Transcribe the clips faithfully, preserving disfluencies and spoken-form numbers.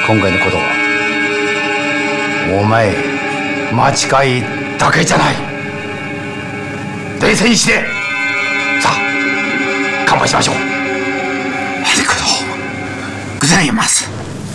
今回のことはお前間違いだけじゃない。冷静にしてさあ乾杯しましょう。 ありがとうございます。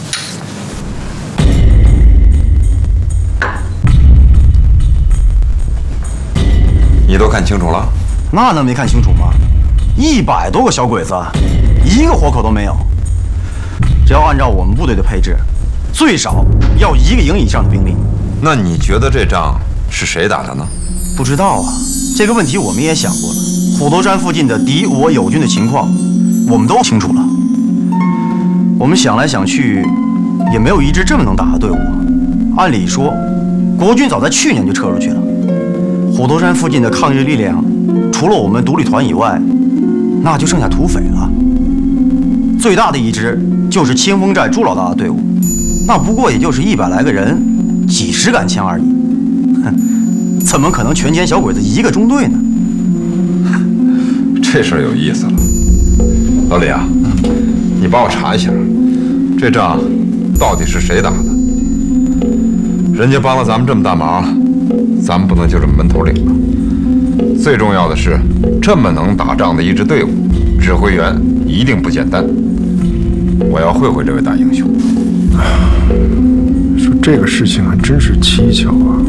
你都看清楚了？ 那能没看清楚吗？一百多个小鬼子，一个活口都没有。只要按照我们部队的配置，最少要一个营以上的兵力。 那你觉得这仗是谁打的呢？ 不知道啊，这个问题我们也想过了。虎头山附近的敌我友军的情况，我们都清楚了。我们想来想去，也没有一支这么能打的队伍。按理说，国军早在去年就撤出去了。虎头山附近的抗日力量，除了我们独立团以外，那就剩下土匪了。最大的一支就是清风寨朱老大的队伍，那不过也就是一百来个人，几十杆枪而已。哼，怎么可能全歼小鬼子一个中队呢？ 这事儿有意思了。老李啊，你帮我查一下，这仗到底是谁打的？人家帮了咱们这么大忙，咱们不能就这么闷头领了。最重要的是，这么能打仗的一支队伍，指挥员一定不简单。我要会会这位大英雄。 说这个事情还真是蹊跷啊！